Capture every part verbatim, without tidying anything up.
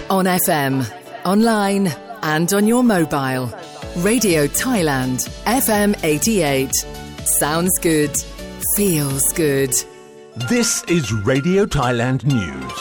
On F M, online and on your mobile. Radio Thailand, F M eighty-eight. Sounds good. Feels good. This is Radio Thailand News.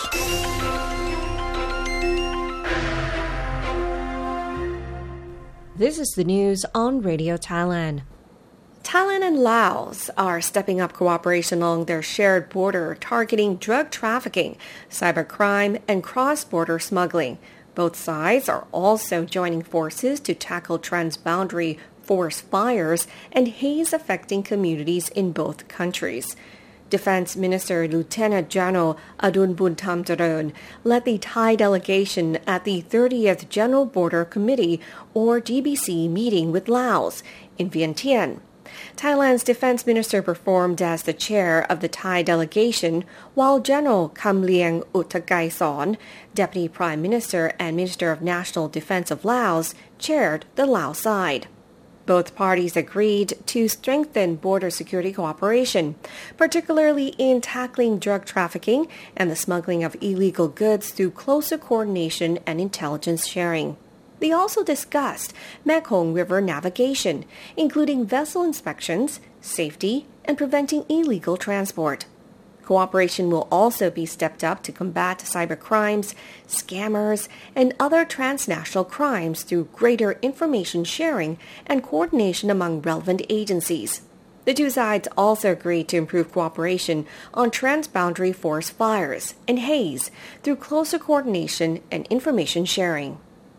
This is the news on Radio Thailand. Thailand and Laos are stepping up cooperation along their shared border targeting drug trafficking, cybercrime, and cross-border smuggling. Both sides are also joining forces to tackle transboundary forest fires and haze affecting communities in both countries. Defense Minister Lieutenant General Adun Buntamjaroen led the Thai delegation at the thirtieth General Border Committee, or D B C, meeting with Laos in Vientiane. Thailand's defense minister performed as the chair of the Thai delegation, while General Kamlieng Uttagaison, Deputy Prime Minister and Minister of National Defense of Laos, chaired the Laos side. Both parties agreed to strengthen border security cooperation, particularly in tackling drug trafficking and the smuggling of illegal goods through closer coordination and intelligence sharing. They also discussed Mekong River navigation, including vessel inspections, safety, and preventing illegal transport. Cooperation will also be stepped up to combat cybercrimes, scammers, and other transnational crimes through greater information sharing and coordination among relevant agencies. The two sides also agreed to improve cooperation on transboundary forest fires and haze through closer coordination and information sharing.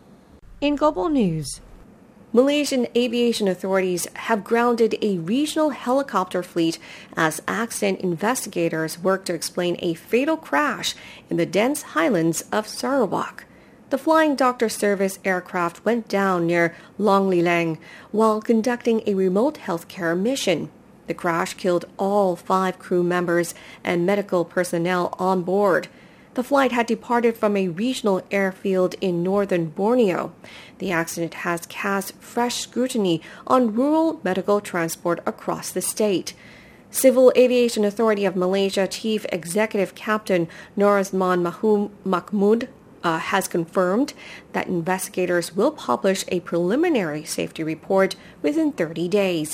In global news, Malaysian aviation authorities have grounded a regional helicopter fleet as accident investigators work to explain a fatal crash in the dense highlands of Sarawak. The Flying Doctor Service aircraft went down near Long Lilang while conducting a remote healthcare mission. The crash killed all five crew members and medical personnel on board. The flight had departed from a regional airfield in northern Borneo. The accident has cast fresh scrutiny on rural medical transport across the state. Civil Aviation Authority of Malaysia Chief Executive Captain Norazman Mahmud uh, has confirmed that investigators will publish a preliminary safety report within thirty days.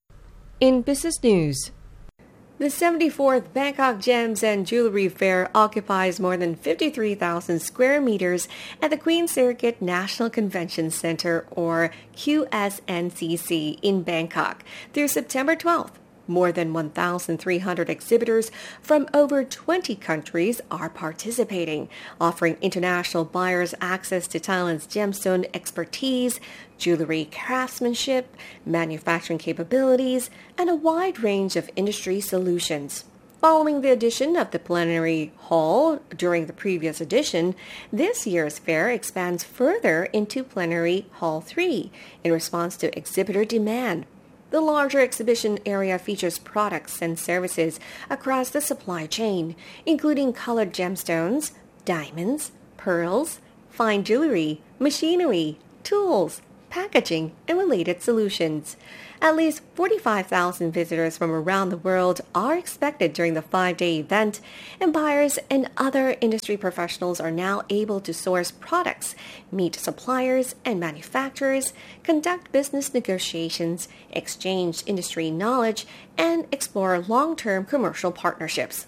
In business news, the seventy-fourth Bangkok Gems and Jewellery Fair occupies more than fifty-three thousand square meters at the Queen Circuit National Convention Center, or Q S N C C, in Bangkok through September twelfth. More than one thousand three hundred exhibitors from over twenty countries are participating, offering international buyers access to Thailand's gemstone expertise, jewelry craftsmanship, manufacturing capabilities, and a wide range of industry solutions. Following the addition of the plenary hall during the previous edition, this year's fair expands further into Plenary Hall three in response to exhibitor demand. The larger exhibition area features products and services across the supply chain, including colored gemstones, diamonds, pearls, fine jewelry, machinery, tools, packaging, and related solutions. At least forty-five thousand visitors from around the world are expected during the five-day event, and buyers and other industry professionals are now able to source products, meet suppliers and manufacturers, conduct business negotiations, exchange industry knowledge, and explore long-term commercial partnerships.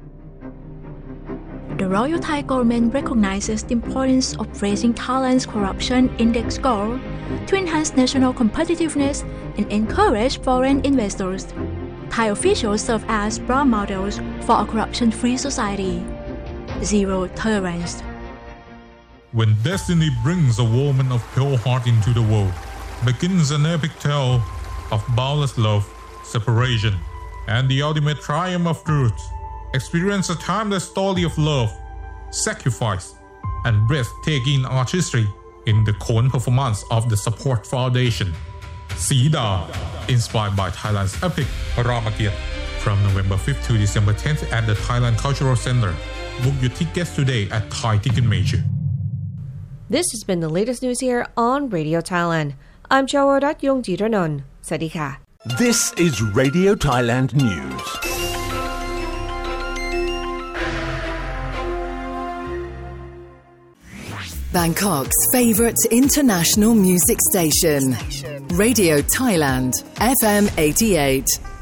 The Royal Thai government recognizes the importance of raising Thailand's corruption index score to enhance national competitiveness and encourage foreign investors. Thai officials serve as role models for a corruption-free society. Zero tolerance. When destiny brings a woman of pure heart into the world, begins an epic tale of boundless love, separation, and the ultimate triumph of truth. Experience a timeless story of love, sacrifice, and breathtaking artistry in the Khon performance of the Support Foundation. Sida, inspired by Thailand's epic Ramakiat, from November fifth to December tenth at the Thailand Cultural Center. Book your tickets today at Thai Ticketmaster. This has been the latest news here on Radio Thailand. I'm Chawarat Yongjiranon. Sadika. This is Radio Thailand News. Bangkok's favourite international music station. Radio Thailand, F M eighty-eight.